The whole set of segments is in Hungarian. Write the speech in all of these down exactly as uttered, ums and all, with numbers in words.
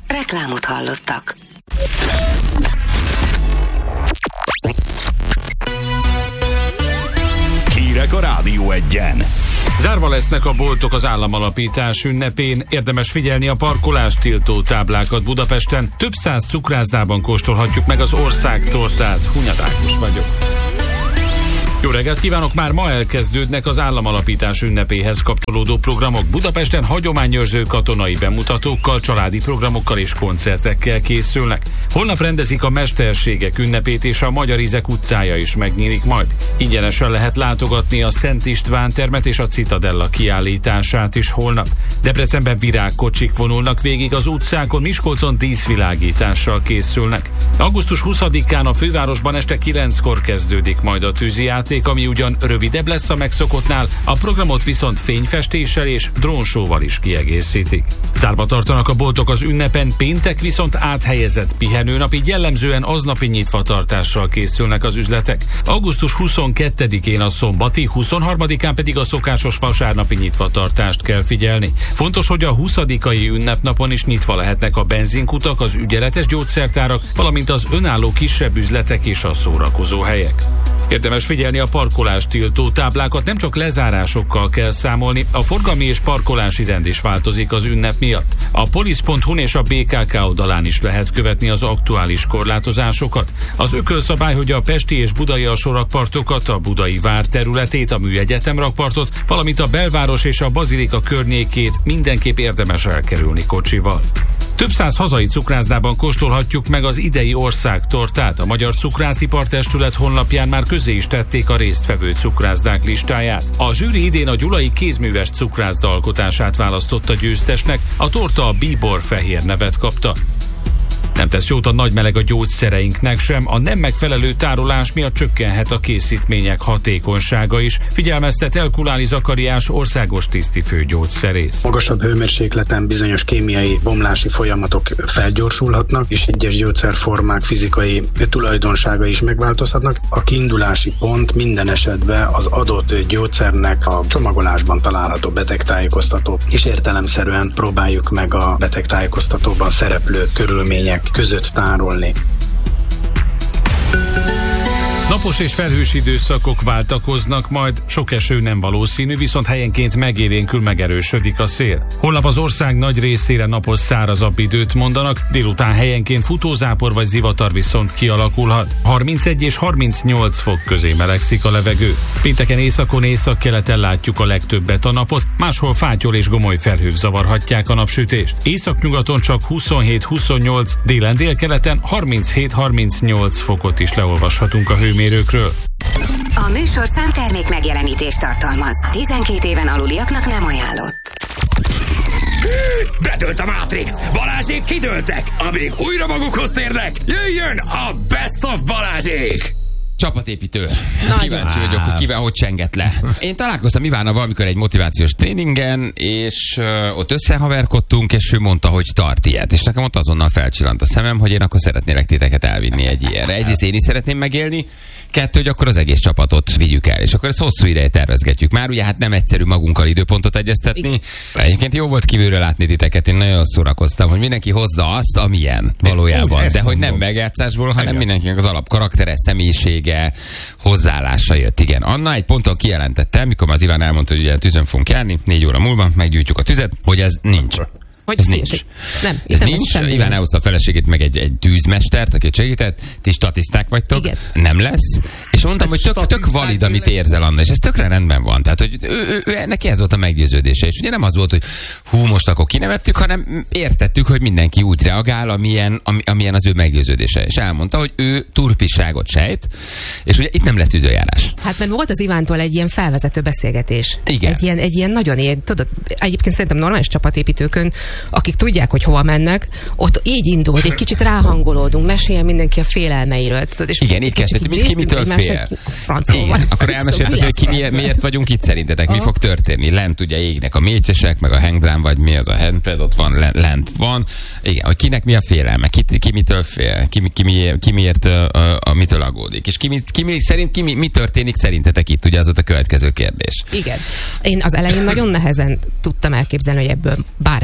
Reklámot hallottak. Hírek a Rádió Egyen. Zárva lesznek a boltok az államalapítás ünnepén, érdemes figyelni a parkolást tiltó táblákat Budapesten. Több száz cukrászdában kóstolhatjuk meg az országtortát. Hunyad Ákos vagyok. Jó reggelt kívánok! Már ma elkezdődnek az államalapítás ünnepéhez kapcsolódó programok. Budapesten hagyományőrző katonai bemutatókkal, családi programokkal és koncertekkel készülnek. Holnap rendezik a Mesterségek ünnepét, és a Magyar Ízek utcája is megnyílik majd. Ingyenesen lehet látogatni a Szent István termet és a Citadella kiállítását is holnap. Debrecenben virágkocsik vonulnak végig az utcákon, Miskolcon díszvilágítással készülnek. augusztus huszadikán a fővárosban este kilenckor kezdődik majd a tűzijáték, ami ugyan rövidebb lesz a megszokottnál, a programot viszont fényfestéssel és drónsóval is kiegészítik. Zárva tartanak a boltok az ünnepen, péntek viszont áthelyezett pihenőnap, így jellemzően aznapi nyitvatartással készülnek az üzletek. augusztus huszonkettedikén a szombati, huszonharmadikán pedig a szokásos vasárnapi nyitvatartást kell figyelni. Fontos, hogy a huszadikai ünnepnapon is nyitva lehetnek a benzinkutak, az ügyeletes gyógyszertárak, valamint az önálló kisebb üzletek és a szórakozó helyek. Érdemes figyelni a parkolást tiltó táblákat, nem csak lezárásokkal kell számolni, a forgalmi és parkolási rend is változik az ünnep miatt. A polisz pont hu és a bé ká ká oldalán is lehet követni az aktuális korlátozásokat. Az ökölszabály, hogy a pesti és budai alsórakpartokat, a budai vár területét, a Műegyetem rakpartot, valamint a belváros és a bazilika környékét mindenképp érdemes elkerülni kocsival. Több száz hazai cukrászdában kóstolhatjuk meg az idei országtortát. A Magyar Cukrászipar-testület honlapján már közé is tették a résztvevő cukrászdák listáját. A zsűri idén a gyulai kézműves cukrászda alkotását választotta győztesnek, a torta a bíbor fehér nevet kapta. Nem tesz jót a nagy meleg a gyógyszereinknek sem, a nem megfelelő tárolás miatt csökkenhet a készítmények hatékonysága is, figyelmeztet Elkuláli Zakariás országos tisztifőgyógyszerész. Magasabb hőmérsékleten bizonyos kémiai bomlási folyamatok felgyorsulhatnak, és egyes gyógyszerformák fizikai tulajdonságai is megváltozhatnak. A kiindulási pont minden esetben az adott gyógyszernek a csomagolásban található betegtájékoztató, és értelemszerűen próbáljuk meg a betegtájékoztatóban szereplő körülmények között tárolni. Napos és felhős időszakok váltakoznak, majd sok eső nem valószínű, viszont helyenként megélénkül, megerősödik a szél. Holnap az ország nagy részére napos, szárazabb időt mondanak, délután helyenként futózápor vagy zivatar viszont kialakulhat. harmincegy és harmincnyolc fok közé melegszik a levegő. Pénteken északon, északkeleten látjuk a legtöbbet a napot, máshol fátyol és gomoly felhők zavarhatják a napsütést. Északnyugaton csak huszonhét-huszonnyolc, délen délkeleten harminchét harmincnyolc fokot is leolvashatunk a hőmérőkről. A műsorszám termék megjelenítést tartalmaz. tizenkét éven aluliaknak nem ajánlott. Bedőlt a Matrix! Balázsék kidőltek! Amíg újra magukhoz térnek, jöjjön a Best of Balázsék! Csapatépítő. Kíváncsi vagyok, hogy kíván, hogy csenget le. Én találkoztam Ivánnal valamikor egy motivációs tréningen, és uh, ott összehaverkodtunk, és ő mondta, hogy tart ilyet. És nekem ott azonnal felcsillant a szemem, hogy én akkor szeretnélek titeket elvinni egy ilyenre. Egyrészt én is szeretném megélni, kettő, hogy akkor az egész csapatot vigyük el. És akkor ezt hosszú ideje tervezgetjük. Már ugye hát nem egyszerű magunkkal időpontot egyeztetni. Egyébként jó volt kívülről látni titeket, én nagyon szórakoztam, hogy mindenki hozza azt, amilyen valójában. De hogy nem megjátszásból, hanem mindenkinek az alap karaktere, személyisége, hozzáállása jött. Igen. Anna egy ponton kijelentette, mikor az Iván elmondta, hogy ugye tűzön fogunk járni, négy óra múlva meggyújtjuk a tüzet, hogy ez nincs. Hogy ez nincs. Nem, ez nem nincs. Iván elhozta a feleségét, meg egy, egy tűzmestert, aki segített, ti statiszták vagytok, igen. Nem lesz. És mondtam, hogy tök, tök valid, amit érzel, Anna, és ez tökre rendben van. Tehát, hogy ő, ő, ő, neki ez volt a meggyőződése. És ugye nem az volt, hogy hú, most akkor kinevettük, hanem értettük, hogy mindenki úgy reagál, amilyen, ami, amilyen az ő meggyőződése. És elmondta, hogy ő turpiságot sejt, és ugye itt nem lesz tűzőjárás. Hát mert volt az Ivántól egy ilyen felvezető beszélgetés. Igen. Egy ilyen, egy ilyen nagyon ilyen, tudod, egyébként szerintem normális csapatépítőkön, akik tudják, hogy hova mennek, ott így indult, egy kicsit ráhangolódunk, meséljen mindenki a félelmeiről. Tudod, és igen, így kezdett, mit ki mitől fél. Igen, akkor elmesélted, hogy ki miért, miért vagyunk itt szerintetek, mi fog történni. Lent ugye égnek a mécsesek, meg a hangdown, vagy mi az a handpad, ott van, lent van. Igen, hogy kinek mi a félelme, ki, ki mitől fél, ki, ki, miért, ki miért a, a, a, mitől aggódik. És ki, ki, ki, szerint, ki mi, mi történik szerintetek itt, ugye az volt a következő kérdés. Igen. Én az elején nagyon nehezen tudtam elképzelni, hogy ebből bármi lesz.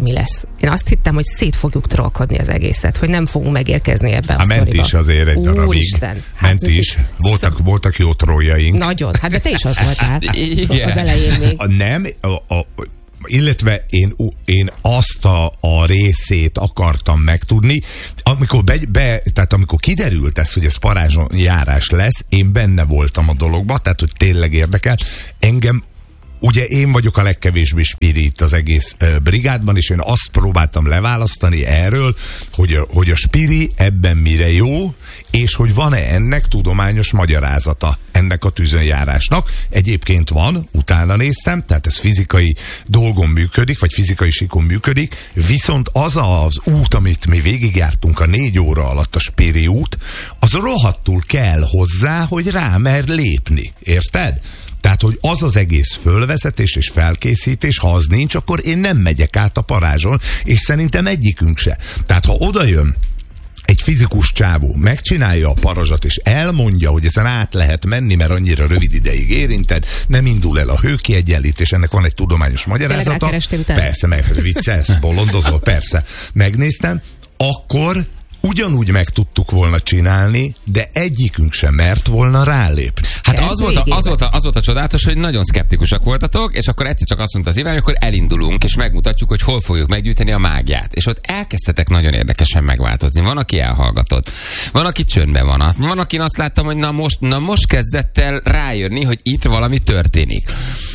Én azt hittem, hogy szét fogjuk trollkodni az egészet, hogy nem fogunk megérkezni ebben a sztoriba. Ment is azért egy darabig. Úristen. Ment hát, is. Voltak, szó... voltak jó troljaink. Nagyon. Hát de te is az voltál. Igen. Az elején még. A, nem, a, a, illetve én, én azt a, a részét akartam megtudni, amikor, be, be, tehát amikor kiderült ez, hogy ez parázson járás lesz, én benne voltam a dologba, tehát hogy tényleg érdekel. Engem, ugye én vagyok a legkevésbé spirit az egész uh, brigádban, és én azt próbáltam leválasztani erről, hogy a, hogy a spiri ebben mire jó, és hogy van-e ennek tudományos magyarázata, ennek a tűzönjárásnak. Egyébként van, utána néztem, tehát ez fizikai dolgon működik, vagy fizikai síkon működik, viszont az az út, amit mi végigjártunk a négy óra alatt, a spiri út, az rohadtul kell hozzá, hogy rámer lépni. Érted? Tehát, hogy az az egész fölvezetés és felkészítés, ha az nincs, akkor én nem megyek át a parázson, és szerintem egyikünk se. Tehát, ha odajön egy fizikus csávó, megcsinálja a parazsat, és elmondja, hogy ezen át lehet menni, mert annyira rövid ideig érinted, nem indul el a hőkiegyenlítés, ennek van egy tudományos magyarázata. Persze, meg viccelsz, bolondozol, persze. Megnéztem, akkor ugyanúgy meg tudtuk volna csinálni, de egyikünk sem mert volna rálépni. Hát az volt, a, az, volt a, az volt a csodálatos, hogy nagyon szkeptikusak voltatok, és akkor egyszer csak azt mondta az Iván, hogy akkor elindulunk, és megmutatjuk, hogy hol fogjuk meggyűjteni a mágiát. És ott elkezdtetek nagyon érdekesen megváltozni. Van, aki elhallgatott. Van, aki csöndben van. Van, aki azt láttam, hogy na most, na most kezdett el rájönni, hogy itt valami történik.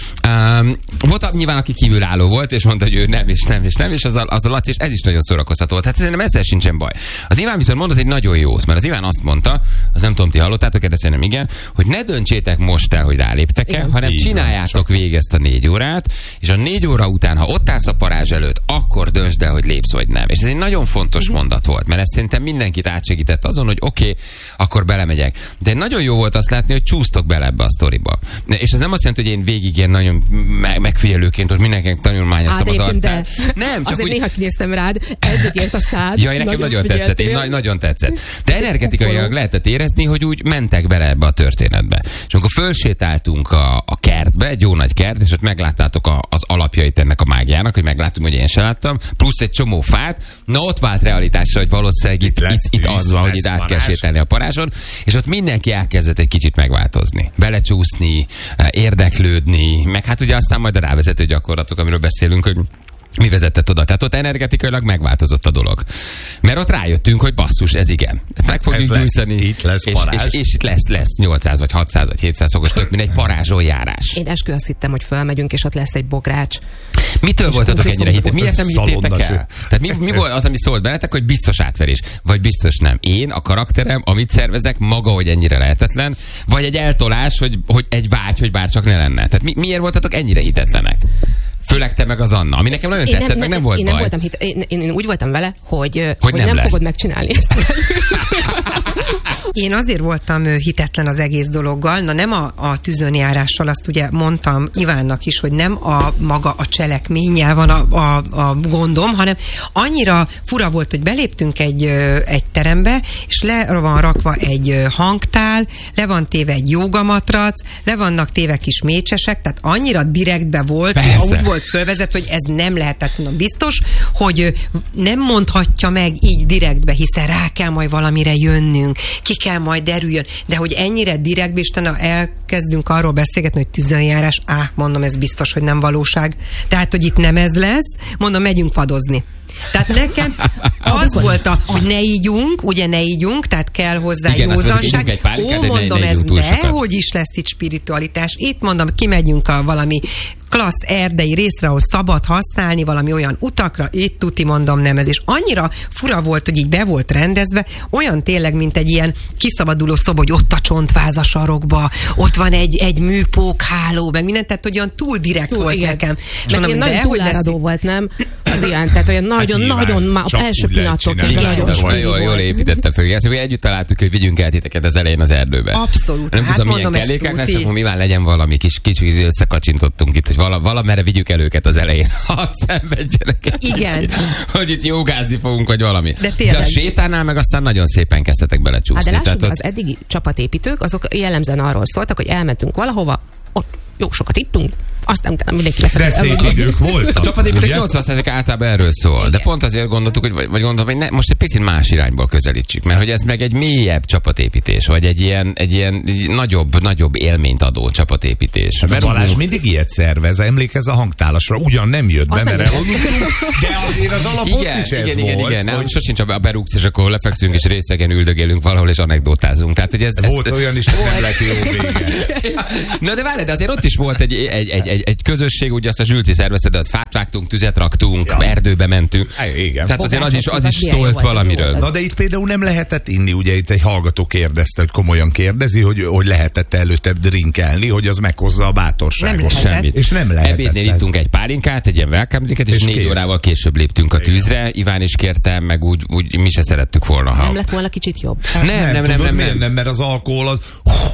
Um, volt nyilván, aki kívülálló volt, és mondta, hogy ő nem, és nem, és nem, és az a, az a Laci, és ez is nagyon szórakoztató volt. Hát szerintem ezzel sincsen baj. Az Iván viszont mondott egy nagyon jót, mert az Iván azt mondta, az nem tudom, ti hallottátok, de szerintem igen, hogy ne döntsétek most el, hogy ráléptek-e, hanem így csináljátok végig ezt a négy órát, és a négy óra után, ha ott állsz a parázs előtt, akkor döntsd el, hogy lépsz vagy nem. És ez egy nagyon fontos uh-huh. mondat volt, mert ez szerintem mindenkit átsegített azon, hogy oké, okay, akkor belemegyek. De nagyon jó volt azt látni, hogy csúsztok bele ebbe a sztoriba. És ez nem azt jelenti, hogy én végig ilyen nagyon megfigyelőként, hogy mindenkinek tanulmányoztam az arcát. Nem, csak azért úgy... néha kinéztem rád, eddig ért a szád. Jaj, nekem nagyon, nagyon tetszett, én na- nagyon tetszett. De energetikailag lehetett érezni, hogy úgy mentek bele ebbe a történetbe. És amikor fölsétáltunk a, a kertbe, egy jó nagy kert, és ott megláttátok a, az alapjait ennek a mágiának, hogy megláttuk, hogy én sem láttam, plusz egy csomó fát, na ott vált realitásra, hogy valószínűleg itt, itt, itt az van, hogy itt át kell sétálni a parázson, és ott mindenki elkezdett egy kicsit megváltozni. Belecsúszni, érdeklődni, meg hát ugye aztán majd a rávezető gyakorlatok, amiről beszélünk, hogy mi vezetett oda. Tehát ott energetikailag megváltozott a dolog. Mert ott rájöttünk, hogy basszus, ez igen. Ezt meg fogjuk gyűjteni. Itt lesz és, és, és itt lesz, lesz nyolcszáz vagy hatszáz vagy hétszáz fokos, tök, mint egy parázson járás. Én eskü azt hittem, hogy felmegyünk, és ott lesz egy bogrács. Mitől és voltatok ennyire hitet? Miért nem hittétek el? Tehát mi, mi volt az, ami szólt bennetek, hogy biztos átverés? Vagy biztos nem? Én, a karakterem, amit szervezek, maga, hogy ennyire lehetetlen, vagy egy eltolás, hogy, hogy egy vágy, hogy bárcsak ne lenne. Tehát mi, miért voltatok ennyire hitetlenek? Főleg te meg az Anna, ami nekem nagyon én tetszett, nem, meg nem volt én baj. Nem voltam hit, én, én, én úgy voltam vele, hogy, hogy, hogy nem, nem fogod megcsinálni ezt. Én azért voltam hitetlen az egész dologgal, na nem a, a tűzönjárással, azt ugye mondtam Ivánnak is, hogy nem a maga a cselekménnyel van a, a, a gondom, hanem annyira fura volt, hogy beléptünk egy, egy terembe, és le van rakva egy hangtál, le van téve egy jógamatrac, le vannak téve kis mécsesek, tehát annyira direktbe volt, úgy volt fölvezet, hogy ez nem lehetett, mondom, biztos, hogy nem mondhatja meg így direktbe, hiszen rá kell majd valamire jönnünk, ki kell majd derüljön, de hogy ennyire direktbe, és utána elkezdünk arról beszélgetni, hogy tűzönjárás, áh, mondom, ez biztos, hogy nem valóság. Tehát, hogy itt nem ez lesz, mondom, megyünk vadozni. Tehát nekem az volt, a, hogy ne ígyunk, ugye ne ígyunk, tehát kell hozzá igen, józanság. Ó, mondom, ne, ne ez dehogy is lesz itt spiritualitás. Itt mondom, kimegyünk a valami klassz erdei részre, ahol szabad használni valami olyan utakra, itt tuti mondom nem ez, és annyira fura volt, hogy így be volt rendezve, olyan tényleg, mint egy ilyen kiszabaduló szoba, hogy ott a csontváz a sarokba, ott van egy, egy műpókháló, meg minden, tehát hogy olyan túl direkt túl, volt igen. nekem. Meg mondom, ilyen nagyon túláradó volt, nem? Az ilyen, tehát olyan nagyon-nagyon, hát nagyon, első pillanatok. Jól, jól építette föl. Ezt együtt találtuk, hogy vigyünk el titeket az elején az erdőbe. Abszolút. Nem hát tudom, milyen kellékek lesz, akkor mivel legyen valami kis kicsit összekacsintottunk itt, hogy vala, valamerre vigyük el őket az elején. Hadd szenvedjenek egy igen. kicsit, hogy itt jogázni fogunk, vagy valami. De, de a sétánál meg aztán nagyon szépen kezdtetek belecsúszni. Hát de lássuk, az eddigi csapatépítők, azok jellemzően arról szóltak, hogy elmentünk valahova, ott jó sokat ittunk, Aztán utána mindenki lefelé. De szép idők voltak. A csapatépítők nyolcvan százalék általában erről szól. Igen. De pont azért gondoltuk, hogy, vagy gondolom, hogy ne, most egy picit más irányból közelítsük, mert hogy ez meg egy mélyebb csapatépítés, vagy egy ilyen, egy ilyen nagyobb, nagyobb élményt adó csapatépítés. Hát Berúgunk... Balázs mindig ilyet szervez, emlékezz a hangtálasra, ugyan nem jött be, mert elhallunk, de azért az alapot igen, is ez igen, volt. Igen, igen, hogy... nem, sosincs a berúgsz, és akkor lefekszünk, és részegen üldögélünk valahol, és anekdotázunk. Tehát, hogy ez, volt ez... olyan is, hogy nem lett jó vége. Na de várj, de azért ott is volt egy, egy, egy, egy, egy közösség, ugye azt a Zsülci szervezte, de ott fát vágtunk, tüzet raktunk, ja. erdőbe mentünk. Há, igen. Tehát azért az is, az is szólt valamiről. Na de itt például nem lehetett inni, ugye itt egy hallgató kérdezte, hogy komolyan kérdezi, hogy, hogy lehetett előtte drinkelni, hogy az meghozza a bátorságot. Semmit. És nem lehetett. Ebédnél ittunk egy pálinkát, egy ilyen welcome drinket, és, és négy kész. órával később léptünk a tűzre. Iván is kérte, meg úgy, úgy mi se szerettük volna. Ha... Nem lett volna kicsit jobb? Hát nem, nem, nem, nem, nem, nem, nem, mert az alkohol az...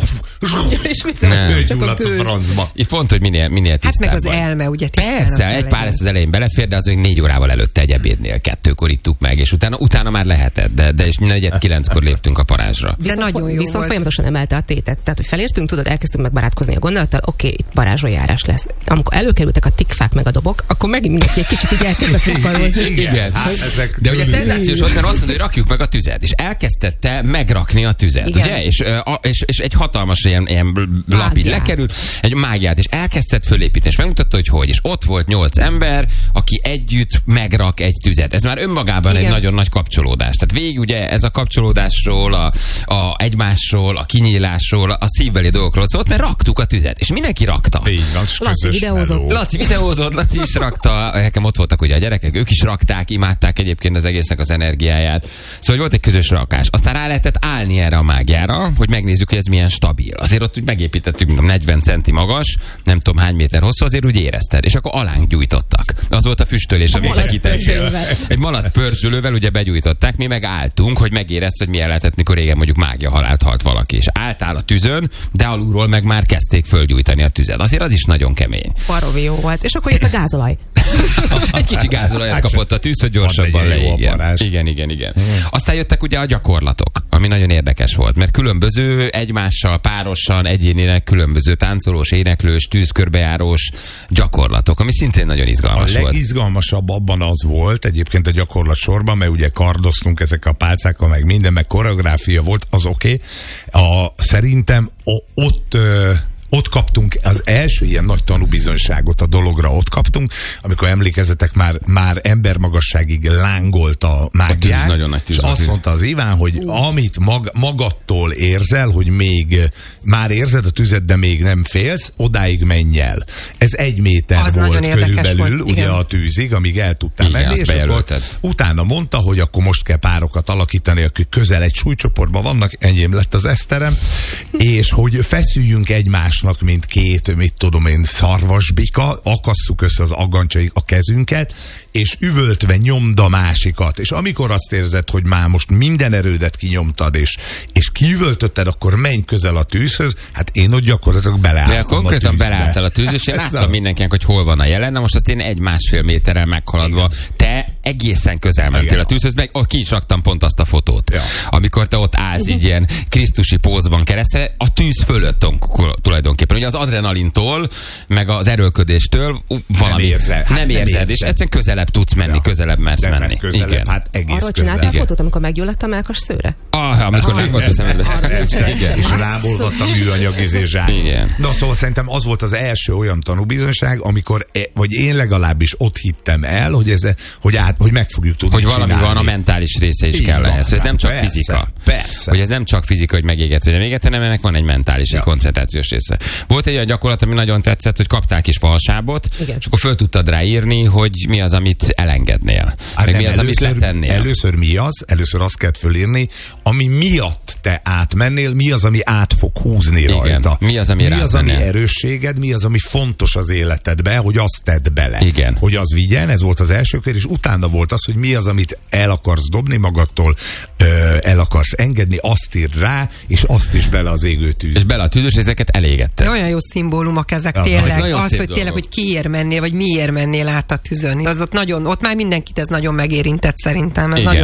És mit nem. Csak a gőz. Itt pont, hogy minél, minél tisztábban. Hát meg az elme, ugye tisztának. Persze, egy pár lesz az elején belefér, de az még négy órával előtte egy ebédnél, kettőkor ittuk meg, és utána, utána már lehetett, de, de és negyed kilenckor léptünk a parázsra. De viszont, nagyon jó viszont volt. Folyamatosan emelte a tétet. Tehát, hogy felértünk, tudod, elkezdtünk meg barátkozni a gondolattal, oké, okay, itt parázsojárás lesz. Amikor előkerültek a tikfák meg a dobok, akkor megint mindenki egy kicsit így elkezdett fogalmazni. Igen. Igen. Hát, de ugye szenzációs volt, mert azt mondta, hogy rakjuk meg a tüzet, és elkezdette megrakni a tüzet, igen. Ugye? És, és, és egy hatalmas ilyen, ilyen lap így lekerül, egy mágiát, és elkezdett fölépíteni, és megmutatta, hogy hogy. És ott volt nyolc ember, aki együtt megrak egy tüzet. Ez már önmagában igen. egy nagyon nagy kapcsolódás. Tehát végig ugye ez a kapcsolódásról, a, a egymásról, a kinyílásról, a szívbeli dolgokról szólt, mert raktuk a tüzet, és mindenki rakta. Így van, Laci videózott. Laci videózott, Laci is rakta, nekem ott voltak ugye a gyerekek, ők is rakták, imádták egyébként az egésznek az energiáját. Szóval volt egy közös rakás. Aztán rá lehetett állni erre a mágiára, hogy megnézzük, hogy ez milyen stabil. Azért ott úgy megépítettük negyven centi magas, nem tudom hány méter hosszú, azért úgy érezted, és akkor alánk gyújtottak. Az volt a füstölés, a végigítettél. Egy malac pörzsülővel ugye begyújtották, mi meg álltunk, hogy megérezd, hogy milyen lehetett, mikor régen mondjuk mágia halált halt valaki. És álltál a tüzön, de alulról meg már kezdték fölgyújtani a tüzet. Azért az is nagyon kemény. Baromi jó volt. És akkor jött a gázolaj. Egy kicsi gázolajat kapott a tűz, hogy gyorsabban leégjen. Igen, igen, igen. Aztán jöttek ugye a gyakorlatok, ami nagyon érdekes volt, mert különböző egymással, párosan, egyénileg különböző táncolós, éneklős, tűzkörbejárós gyakorlatok, ami szintén nagyon izgalmas volt. A legizgalmasabb abban az volt egyébként a gyakorlat sorban, mert ugye kardoztunk ezek a pálcákkal, meg minden, meg koreográfia volt, az oké. Okay. Szerintem o, ott... Ö, Ott kaptunk az első ilyen nagy tanúbizonyságot a dologra, ott kaptunk, amikor emlékezetek már, már embermagasságig lángolt a mágiák, a nagyon nagy és azt mondta az Iván, hogy amit mag, magadtól érzel, hogy még már érzed a tüzet, de még nem félsz, odáig menj el. Ez egy méter az volt körülbelül, volt, ugye a tűzig, amíg el tudtál igen, menni, és akkor utána mondta, hogy akkor most kell párokat alakítani, akik közel egy súlycsoportban vannak, enyém lett az eszterem, és hogy feszüljünk egymás mint két, mit tudom én, szarvasbika, akasszuk össze az aggancsaik a kezünket, és üvöltve nyomd a másikat. És amikor azt érzed, hogy már most minden erődet kinyomtad, és, és kiüvöltötted, akkor menj közel a tűzhöz. Hát én ott gyakorlatilag beleálltam de konkrétan a tűzbe. Beleálltál a tűz, és én láttam mindenkinek, hogy hol van a jelen. Na most azt én egy másfél méterrel meghaladva, igen. Te egészen közel mentél igen. a tűzhöz, meg oh, ki is raktam pont azt a fotót. Ja. Amikor te ott állsz így ilyen krisztusi pózban keresztül, a tűz fölött tulajdonképpen. Ugye az adrenalintól, meg az erőlködéstől valami nem, érzel, hát nem érzed, nem és egyszerűen közelebb tudsz menni, ja. közelebb mersz de menni. Közelebb, igen. Hát egész arról csináltál fotót, amikor meggyulladt a melkas szőre? Ah, amikor nem volt a szemedbe. És ráboltott a műanyag izézsák. Na szóval szerintem az volt az első olyan tanúbizonyság, amikor, vagy én legalábbis ott hittem el, hogy, ez, hogy, át, hogy meg fogjuk tudni hogy valami csinálni. Van, a mentális része is így kell ehhez. Ez nem csak persze, fizika. Persze. Hogy ez nem csak fizika, hogy megéget, vagy nem éget, hanem ennek van egy mentális, ja. egy koncentrációs része. Volt egy olyan gyakorlat, ami nagyon tetszett, hogy kaptál kis falsábot, igen. és akkor föl tudtad rá írni, hogy mi az, amit elengednél. Hát meg nem, mi az, először, amit letennél. Először mi az? Először azt kell fölírni, ami miatt te átmennél, mi az, ami át fog húzni igen. rajta. Mi az, ami, mi az, ami erősséged, mi az, ami fontos az életedbe, hogy azt tedd bele. Igen. Hogy az vigyen, ez volt az első kérdés, és utána volt az, hogy mi az, amit el akarsz dobni magadtól, ö, el akarsz engedni, azt írd rá, és azt is bele az égő tűz. És bele a tűz, és ezeket elégette. Olyan jó szimbólumok ezek ja, tényleg. Az, hogy tényleg, hogy kiért mennél, vagy miért mennél át a tűzön. Az ott nagyon, ott már mindenkit ez nagyon megérintett szerintem. Ez igen. nagyon...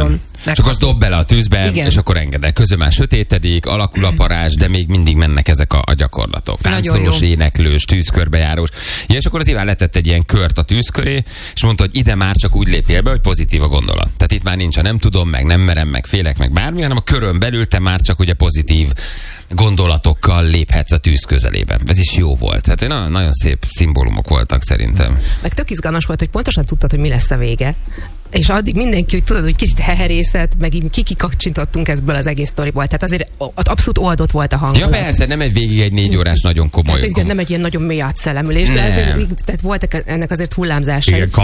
Meg csak az dob bele a tűzbe, igen. és akkor engedek. Közben már sötétedik, alakul a parázs, de még mindig mennek ezek a, a gyakorlatok. Táncolós, éneklős, tűzkörbejárós. Ja, és akkor az Iván letett egy ilyen kört a tűz köré, és mondta, hogy ide már csak úgy lépjél be, hogy pozitív a gondolat. Tehát itt már nincs a nem tudom, meg nem merem, meg félek, meg bármi, hanem a körön belül te már csak ugye pozitív gondolatokkal léphetsz a tűz közelében. Ez is jó volt. Tehát nagyon, nagyon szép szimbólumok voltak szerintem. Meg tök izgalmas volt, hogy pontosan tudtad, hogy mi lesz a vége. És addig mindenki, hogy tudod, hogy kicsit heherészet, meg így kikikacsintottunk ebből az egész sztoriból. Tehát azért abszolút oldott volt a hangulat. Ja persze, nem egy végig egy négy órás nagyon komoly. Tehát, igen, nem egy ilyen nagyon mély átszellemülés, de azért, tehát voltak ennek azért hullámzásai.